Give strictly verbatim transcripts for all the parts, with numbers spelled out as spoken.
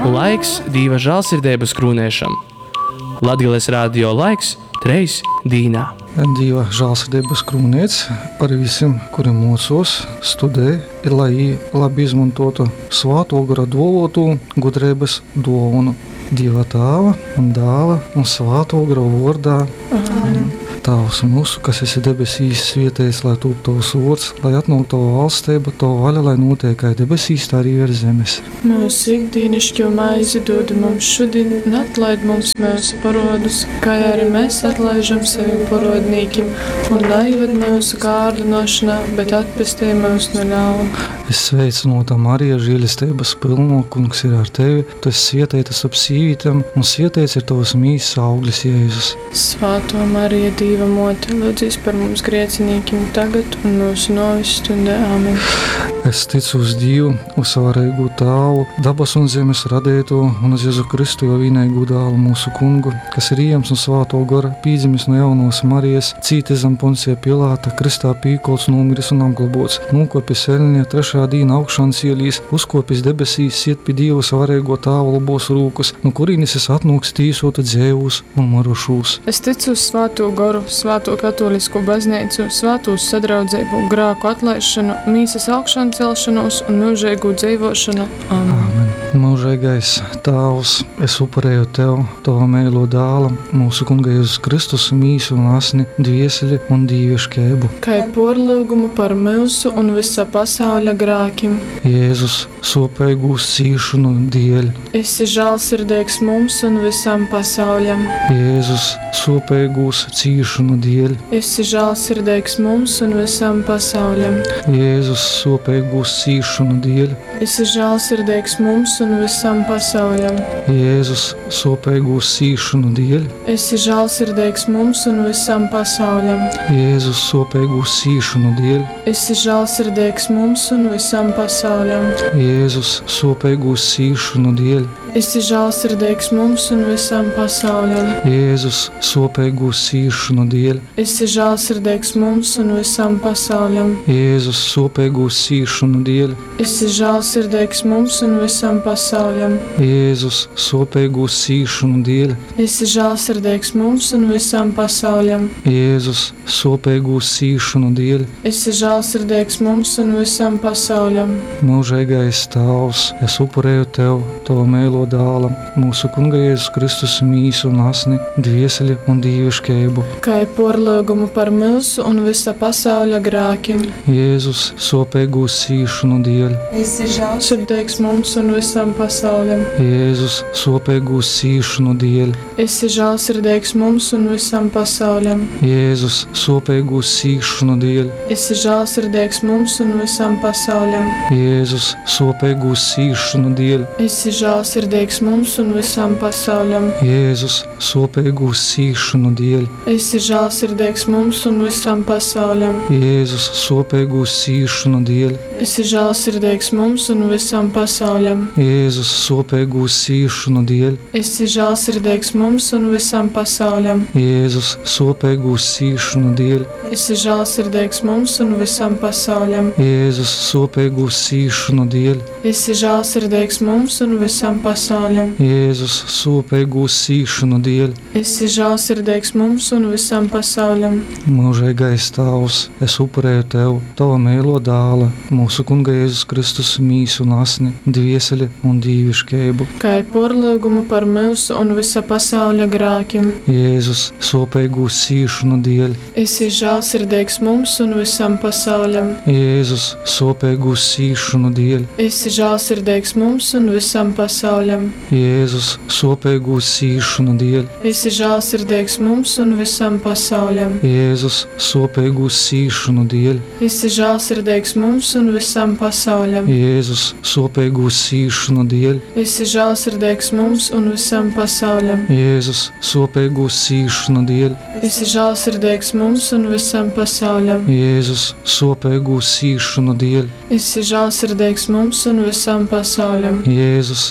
Laiks Dieva žēlsirdības krūnēšam. Latgales radio laiks treis dīnā. Dieva žēlsirdības krūnēts par visiem, kuri mūsos studē, ir lai labi izmantotu svāto gara dolotu gudrības dovanu. Dieva Tēva un Dēla un svāto gara vārdā. Amen. Tēvs mūsu, kas esi debesīs, svētīts, lai top tavs vārds, lai atnāk tava valstība, tava vaļa, lai notiek kā debesīs, tā arī virs zemes. Mūsu ikdienišķo maizi dod mums šodien, un atlaid mums mūsu parodus, kā arī mēs atlaižam saviem parodnīkiem, un neivad mūsu kārdinošanā, bet atpestī mūs no ļauna. Es sveicinota Marija, žēlistības pilno, kungs ir ar tevi, tu esi svētītas ap sīvītēm, un svētīts ir tavas mīsas auglis Jēzus. Svāto Marija, Dieva mote, lūdzīs par mums griecinīkiem tagad un mūsu nāves stundā. Amen. Es ticu uz Dievu, uz svarīgu Tēvu, dabas un zemes radīto, un uz Jēzu Kristu jau vienīgu dēlu mūsu kungu, kas ir ieņemts no svāto gara, pīdzimis no jaunos Marijas, cītis zem Poncija Pilāta, kristā pīkols, nomiris un apglabāts, nokopis eļņā, trešā dīna augšām cielīs, uzkopis debesīs, iet pie Dieva svarīgo Tēvu labos rūkus, no kurīnis es atnāks tīsota dzēvus un marušūs. Es ticu uz svāto garu, svāto katolisko baznīcu, svāto sadraudzību, grāku atlaišanu, mīsas augšām celšanos un mūžīgu dzīvošanu. Amen. Amen. Mūžīgais Tēvs, es upurēju Tev, Tava mēlo dēla, mūsu kunga Jēzus Kristus, mīsu un asni, dvieseli un dīviškēbu. Kai porlūgumu par mūsu un visa pasauļa grākim. Jēzus, sopēgūs cīšanu dēļ. Esi žēlsirdīgs mums un visam pasauļam. Jēzus, sopēgūs cīšanu dēļ. Esi žēlsirdīgs mums un visam pasauļam. Jēzus, sopēgūs cīšanu dēļ. Esi žēlsirdīgs mums un visam pasauļam. Jēzus, sopēgūs cīšanu dēļ. Esi žēlsirdīgs mums un visam pasauļam. Jēzus, sopēgūs cīšanu dēļ. Esi žēlsirdīgs mums un visam pasauļam. Jēzus, sopēgūs cīšanu dēļ. Esi žēlsirdīgs mums un visam pasauļam. Jēzus, sopēgūs cīšanu dēļ. Esi žēlsirdīgs mums un visam pasauļam. Jēzus, sopēgūs cīšanu dēļ. Esi žēlsirdīgs mums un visam pasauļam. Jēzus, sopēgūs cīšanu dēļ. Esi žēlsirdīgs mums un visam pasauļam. Jēzus, sopēgūs cīšanu dēļ. Esi žēlsirdīgs mums un visam pasauļam. Mūžīgais Tēvs, es upurēju Tev, Tava mēlo dēla, mūsu kunga Jēzus Kristus, mīsu un asni, dvieseli un dīviškēbu. Kai porlūgumu par mūsu un visa pasauļa grākim. Jēzus, sopēgūs cīšanu dēļ. Esi žēlsirdīgs mums un visam pasauļam. Jēzus, sopēgūs cīšanu dēļ. Esi žēlsirdīgs mums un visam pasauļam. Jēzus, sopēgūs cīšanu dēļ. Esi žēlsirdīgs mums un visam pasauļam. Jēzus, sopēgūs cīšanu dēļ. Esi žēlsirdīgs mums un visam pasauļam. Jēzus, sopēgūs cīšanu dēļ. Esi žēlsirdīgs mums un visam pasauļam. Jēzus, sopēgūs cīšanu dēļ. Esi žēlsirdīgs mums un visam pasauļam. Jēzus, sopēgūs cīšanu dēļ. Esi žēlsirdīgs mums un visam pasauļam. Jēzus, sopēgūs cīšanu dēļ. Esi žēlsirdīgs mums un visam pasauļam. Jēzus, sopēgūs cīšanu dēļ. Esi žēlsirdīgs mums un visam pasauļam. Jēzus, sopēgūs cīšanu dēļ. Esi žēlsirdīgs mums un visam pasauļam. Mūžīgais Tēvs, es upurēju Tev, Tava mēlo dēla, mūsu kunga Jēzus Kristus, mīsu un asni, dvieseli un dīviškēbu. Kai porlūgumu par mūsu un visa pasauļa grākim. Jēzus, sopēgūs cīšanu dēļ. Esi žēlsirdīgs mums un visam pasauļam. Jēzus, sopēgūs cīšanu dēļ. Esi žēlsirdīgs mums un visam pasauļam. Jēzus, sopēgūs cīšanu dēļ. Esi žēlsirdīgs mums un visam pasauļam. Jēzus, sopēgūs cīšanu dēļ. Esi žēlsirdīgs mums un visam pasauļam. Jēzus, sopēgūs cīšanu dēļ. Esi žēlsirdīgs mums un visam pasauļam. Jēzus, sopēgūs cīšanu dēļ. Esi žēlsirdīgs mums un visam pasauļam. Jēzus, sopēgūs cīšanu dēļ. Esi žēlsirdīgs mums un visam pasauļam. Jēzus, sopēgūs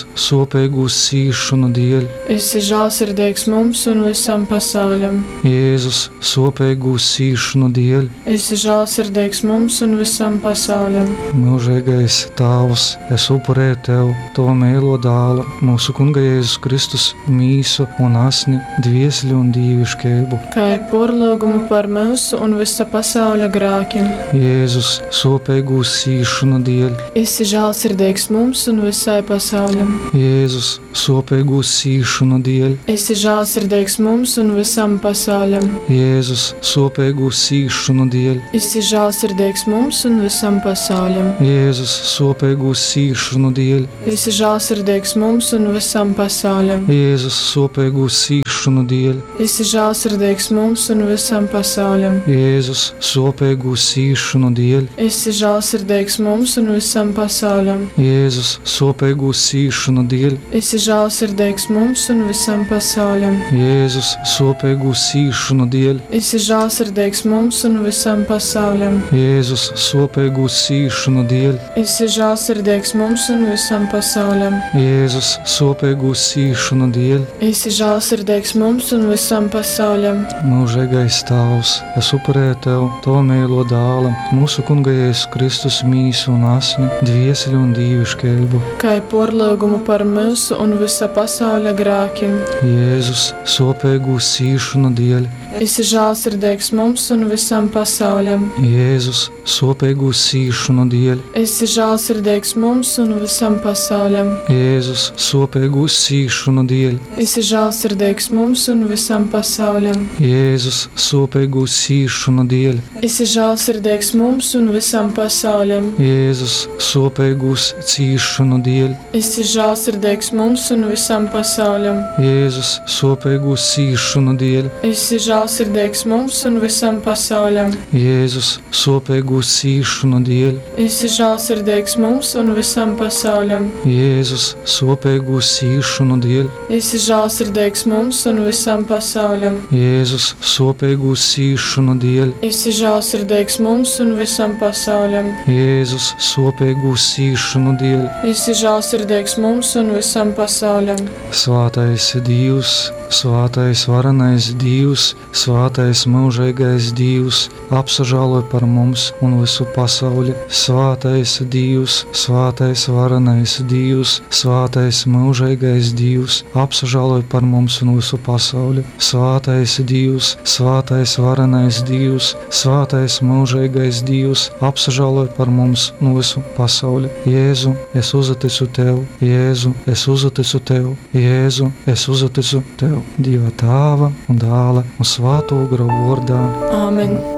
sopīgu sīšanu dēļ, Esi žēlsirdīgs mums un visam pasaulim. Jēzus, sopīgu sīšanu dēļ, Esi žēlsirdīgs mums un visam pasaulim. mūžīgais Tēvs, es upurēju Tev, Tava mīlo dāla, mūsu Kunga Jēzus Kristus, mīsu un asni, dviesli un dīviškību. Kā ir porlūgumu par mūsu un visa pasauļa grākiem. Jēzus, sopīgu sīšanu dēļ, Esi žēlsirdīgs mums un visai pasaulim. Jēzus, sopīgu sīšanu dēļ, Esi žēlsirdīgs mums un visam pasaulim. Jēzus, sopīgu sīšanu dēļ, Esi žēlsirdīgs mums un visam pasaulim. Jēzus, sopīgu sīšanu dēļ, Esi žēlsirdīgs mums un visam pasaulim. Jēzus, sopīgu sīšanu dēļ, Esi žēlsirdīgs mums un visam pasaulim. Jēzus, sopīgu sīšanu dēļ, Esi žēlsirdīgs mums un visam pasaulim. Jēzus, sopīgu sīšanu dēļ, Esi žēlsirdīgs mums un visam pasaulim. Jēzus, sopīgu sīšanu dēļ, Esi žēlsirdīgs mums un visam pasaulim. Jēzus, sopīgu sīšanu dēļ, Esi žēlsirdīgs mums un visam pasaulim. Jēzus, sopīgu sīšanu dēļ, Esi žēlsirdīgs mums un visam pasaulim. mūžīgais Tēvs, es upurēju Tev, Tava mīlo dāla, mūsu Kunga Jēzus Kristus, mīsu un asni, dviesli un dīviškību. Kā ir porlūgumu par mūsu un visa pasauļa grākiem. Jēzus, sopīgu sīšanu dēļ, Esi žēlsirdīgs mums un visam pasaulim. Jēzus, sopīgu sīšanu dēļ, Esi žēlsirdīgs mums un visam pasaulim. Jēzus, sopīgu sīšanu dēļ, Esi žēlsirdīgs mums un visam pasaulim. Jēzus, sopīgu sīšanu dēļ, Esi žēlsirdīgs mums un visam pasaulim. Jēzus, sopīgu cīšanu dēļ, Esi žēlsirdīgs mums un visam pasaulim. Jēzus, sopīgu sīšanu dēļ, Esi žēlsirdīgs mums un visam pasaulim. Jēzus, sopīgu sīšanu dēļ, Esi žēlsirdīgs mums un visam pasaulim. Jēzus, sopīgu sīšanu dēļ, Esi žēlsirdīgs mums un visam pasaulim. Jēzus, sopīgu sīšanu dēļ, Esi žēlsirdīgs mums un visam pasaulim. Jēzus, sopīgu sīšanu dēļ, Esi žēlsirdīgs mums un visam pasaulim. Svātais Dievs, svātais varenais Dievs, svātais mūžīgais Dievs, apsažāloj par mums un visu pasauli. Svātais Dievs, svātais varenais Dievs, svātais mūžīgais Dievs, apsažāloj par mums un visu pasauli. Svātais Dievs, svātais varenais Dievs, svātais mūžīgais Dievs, apsažāloj par mums un visu pasauli. Jēzu, es uzticu Tev, Jēzu, es uzticu Tev, Jēzu, es uzticu Tev, Dieva Tēva un Dēla un Svētā gara vārdā. Āmen.